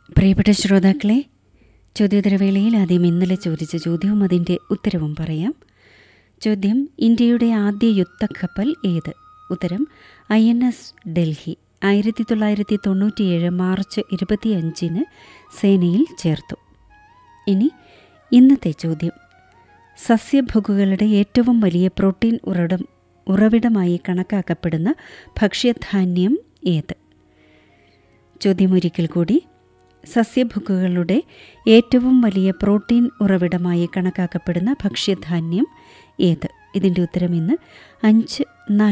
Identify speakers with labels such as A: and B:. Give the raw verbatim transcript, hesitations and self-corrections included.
A: പ്രിയപ്പെട്ട ശ്രോതാക്കളെ, ചോദ്യോത്തരവേളയിൽ ആദ്യം ഇന്നലെ ചോദിച്ച ചോദ്യവും അതിൻ്റെ ഉത്തരവും പറയാം. ചോദ്യം: ഇന്ത്യയുടെ ആദ്യ യുദ്ധക്കപ്പൽ ഏത്? ഉത്തരം: ഐ എൻ എസ് ഡൽഹി. ആയിരത്തി തൊള്ളായിരത്തി തൊണ്ണൂറ്റിയേഴ് മാർച്ച് ഇരുപത്തിയഞ്ചിന് സേനയിൽ ചേർത്തു. ഇനി ഇന്നത്തെ ചോദ്യം: സസ്യഭുക്കുകളുടെ ഏറ്റവും വലിയ പ്രോട്ടീൻ ഉറവിടം ഉറവിടമായി കണക്കാക്കപ്പെടുന്ന ഭക്ഷ്യധാന്യം ഏത്? ചോദ്യം ഒരിക്കൽ കൂടി: സസ്യഭുക്കുകളുടെ ഏറ്റവും വലിയ പ്രോട്ടീൻ ഉറവിടമായി കണക്കാക്കപ്പെടുന്ന ഭക്ഷ്യധാന്യം ഏത്? ഇതിൻ്റെ ഉത്തരം ഇന്ന് അഞ്ച് നാല്